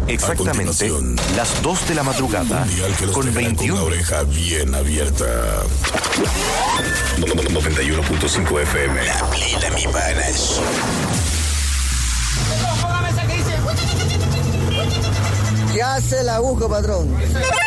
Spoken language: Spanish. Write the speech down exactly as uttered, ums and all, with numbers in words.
Exactamente las dos de la madrugada con veintiuno. Con la oreja bien abierta. noventa y uno punto cinco F M. La plena, mi panas. ¿Qué hace la busco, patrón?